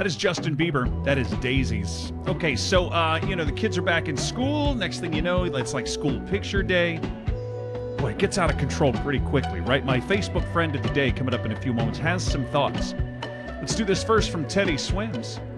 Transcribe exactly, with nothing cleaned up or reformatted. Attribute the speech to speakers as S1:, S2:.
S1: That is Justin Bieber. That is Daisies. Okay, so, uh, you know, the kids are back in school. Next thing you know, it's like school picture day. Boy, it gets out of control pretty quickly, right? My Facebook friend of the day, coming up in a few moments, has some thoughts. Let's do this first from Teddy Swims.